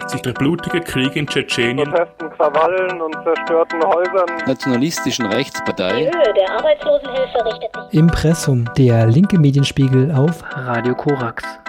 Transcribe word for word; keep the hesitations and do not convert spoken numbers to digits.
sich der blutige Krieg in Tschetschenien, Protesten, Krawallen und zerstörten Häusern, nationalistischen Rechtspartei. Die Höhe der Arbeitslosenhilfe richtet sich. Impressum, der linke Medienspiegel auf Radio Korax.